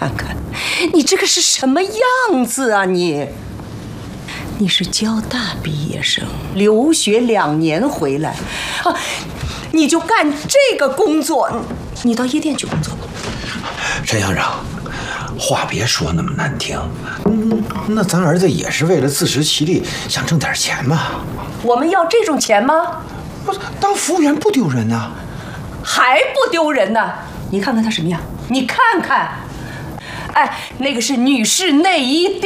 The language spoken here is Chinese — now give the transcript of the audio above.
看看，你这个是什么样子啊你？你是交大毕业生，留学2年回来，啊，你就干这个工作？你到夜店去工作吧。 陈校长，话别说那么难听，那咱儿子也是为了自食其力，想挣点钱嘛。 我们要这种钱吗？ 当服务员不丢人呐， 还不丢人呢？你看看他什么样？你看看，哎，那个是女士内衣店。